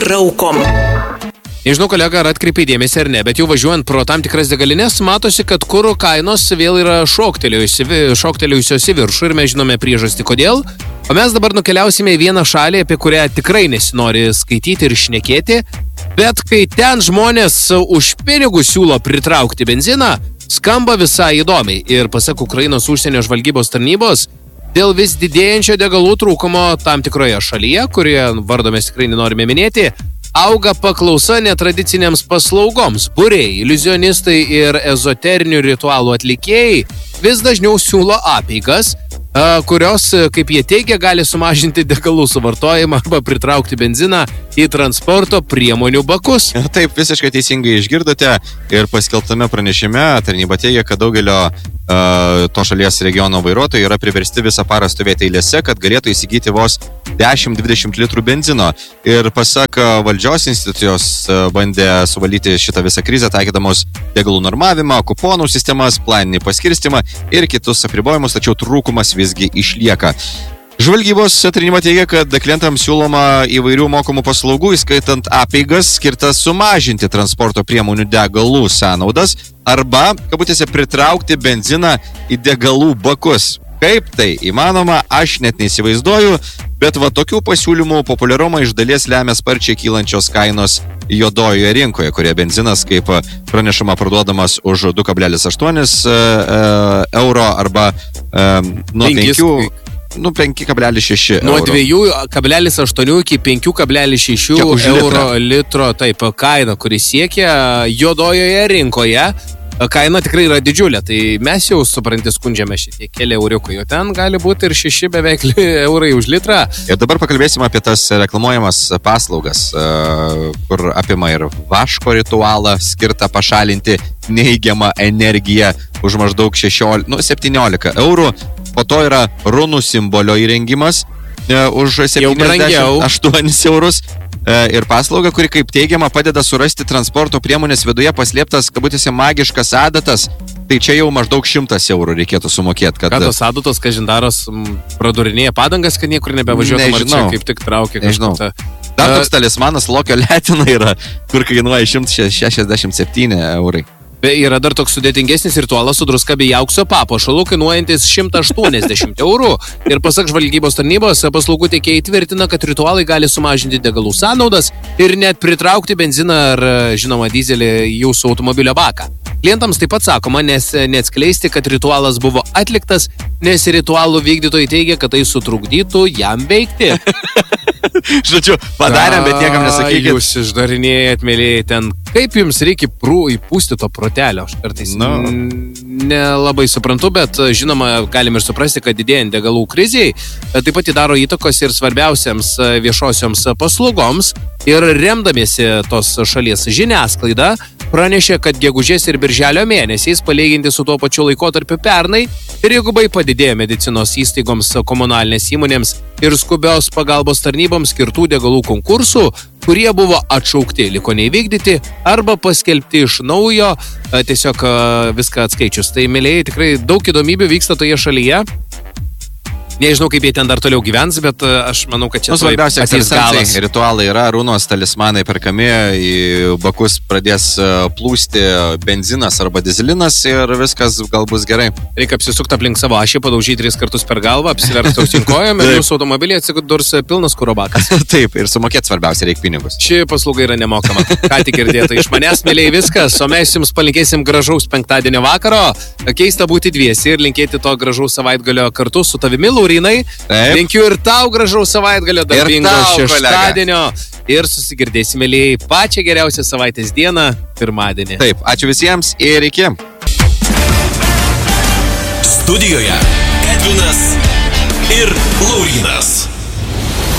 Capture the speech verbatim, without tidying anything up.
raukom. Nežinau, kolega, ar atkreipiai dėmesį ar ne, bet jau važiuojant pro tam tikras degalinės, matosi, kad kuro kainos vėl yra šoktelėjusios į viršų ir mes žinome priežastį kodėl. O mes dabar nukeliausime į vieną šalį, apie kurią tikrai nesinori skaityti ir šnekėti, bet kai ten žmonės už pinigus siūlo pritraukti benziną, skamba visai įdomiai. Ir pasak Ukrainos užsienio žvalgybos tarnybos, dėl vis didėjančio degalų trūkumo tam tikroje šalyje, kurioje vardo mes tikrai nenorime minėti, auga paklausa netradiciniams paslaugoms. Būriai, iliuzionistai ir ezoterinių ritualų atlikėjai vis dažniau siūlo apeigas, kurios, kaip jie teigia, gali sumažinti degalų suvartojimą arba pritraukti benziną į transporto priemonių bakus. Taip, visiškai teisingai išgirdote ir paskelbtame pranešime tarnyba teigia, kad daugelio uh, to šalies regiono vairuotojai yra priversti visą parą stovėti eilėse, kad galėtų įsigyti vos dešimt dvidešimt litrų benzino. Ir pasak valdžios institucijos bandė suvaldyti šitą visą krizę, taikydamos degalų normavimą, kuponų sistemas, planinį paskirstimą ir kitus apribojimus, tačiau trūkumas visgi išlieka. Žvalgybos tarnyba teigia, kad klientams siūloma įvairių mokamų paslaugų, įskaitant apeigas, skirtas sumažinti transporto priemonių degalų sąnaudas arba, kabutėse, pritraukti benziną į degalų bakus. Kaip tai įmanoma, aš net neįsivaizduoju, bet va tokių pasiūlymų populiarumą iš dalies lemia sparčiai kylančios kainos juodojoje rinkoje, kurie benzinas, kaip pranešama, parduodamas už du kablelis aštuoni euro arba nuo penkių... Nu, penki kablelis šeši Nuo dviejų kablelis aštuoni iki penki kablelis šeši euro litro, taip, kaina, kuri siekia juodojoje rinkoje. Kaina tikrai yra didžiulė, tai mes jau, supranti, skundžiame šitie keli euriukai, o ten gali būti ir šeši beveik eurai už litrą. Ir dabar pakalbėsime apie tas reklamuojamas paslaugas, kur apima ir vaško ritualą, skirtą pašalinti neigiamą energiją už maždaug šešiolika, nu, septyniolika eurų. Po to yra runų simbolio įrengimas už septyniasdešimt aštuonis eurus. Ir paslauga, kuri, kaip teigiama, padeda surasti transporto priemonės viduje paslėptas, kabutėse, magiškas adatas. Tai čia jau maždaug šimtas eurų reikėtų sumokėti. Kad... Ką tos adatos, kažindaros, pradurinėja padangas, kad niekur nebevažiuotų, ar čia kaip tik traukia kažką. Dar toks talismanas Lokio letina yra, kur kainuoja šimtas šešiasdešimt septyni eurai. Yra dar toks sudėtingesnis ritualas su druska bei aukso papuošalu, kainuojantis šimtas aštuoniasdešimt eurų. Ir pasak žvalgybos tarnybos, paslaugų tiekėjai tvirtina, kad ritualai gali sumažinti degalų sąnaudas ir net pritraukti benziną ar, žinoma, dizelį į jūsų automobilio baką. Klientams taip pat sakoma, nes neatskleisti, kad ritualas buvo atliktas, nes ritualų vykdytojai teigia, kad tai sutrukdytų jam veikti. Žodžiu, padarėm, bet niekam nesakykit. Jūs išdarinėjat, mėlyje, ten kaip jums reikia prų įpūsti to protelio? Aš kartais no. nelabai suprantu, bet žinoma, galim ir suprasti, kad didėjant degalų kriziai, taip pat įdaro įtakos ir svarbiausiams viešosioms paslaugoms. Ir remdamiesi tos šalies žiniasklaida, pranešė, kad gegužės ir birželio mėnesiais, palyginti su tuo pačiu laikotarpiu pernai, trigubai padidėjo medicinos įstaigoms, komunalinės įmonėms ir skubios pagalbos tarnyboms skirtų degalų konkursų, kurie buvo atšaukti, liko neįvykdyti arba paskelbti iš naujo, tiesiog viską atskaičius. Tai, mėlyje, tikrai daug įdomybių vyksta toje šalyje. Nežinau, kaip jie ten dar toliau gyvens, bet aš manau, kad čia nu, svarbiausia, ekstrasensai ritualai yra, runos, talismanai perkami, į bakus pradės plūsti benzinas arba dizelinas ir viskas gal bus gerai. Reikia apsisukti aplink savo ašį, padaužyti tris kartus per galvą, apsiversti ausinkojom ir jūsų automobilį atsidurs pilnas kuro bakas. Taip, ir sumokėti svarbiausia, reikia pinigus. Ši paslauga yra nemokama. Ką tik girdėta iš manęs, mėlyje, viskas, o mes jums palinkėsim gražaus penktadienio vakaro. Keista būti dviesi ir linkėti to gražaus savaitgalio kartu su tavimi, Laurinai. Linkiu ir tau gražaus savaitgalio, darbingo šeštadienio. Ir susigirdėsime, mėlyje, pačią geriausią savaitės dieną, pirmadienį. Taip, ačiū visiems ir iki. Studijoje Edvinas ir Laurynas.